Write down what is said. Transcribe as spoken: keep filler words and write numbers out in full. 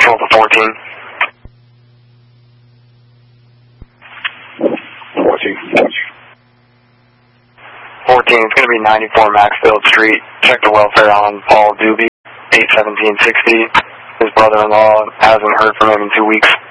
Patrol for fourteen. fourteen. fourteen, it's going to be ninety-four Maxfield Street. Check the welfare on Paul Doobie, eight seventeen sixty. His brother-in-law hasn't heard from him in two weeks.